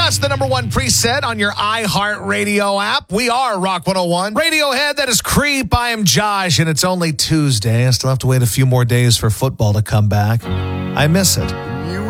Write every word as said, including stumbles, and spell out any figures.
That's the number one preset on your iHeartRadio app. We are Rock one oh one. Radiohead, that is Creep. I am Josh, and it's only Tuesday. I still have to wait a few more days for football to come back. I miss it.